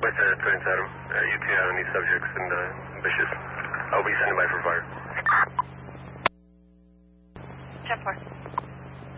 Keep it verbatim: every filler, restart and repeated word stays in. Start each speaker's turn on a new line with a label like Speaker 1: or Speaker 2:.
Speaker 1: West uh, Twins Adam. Uh, U T on these subjects and uh, vicious. I'll be sending by for fire.
Speaker 2: ten four.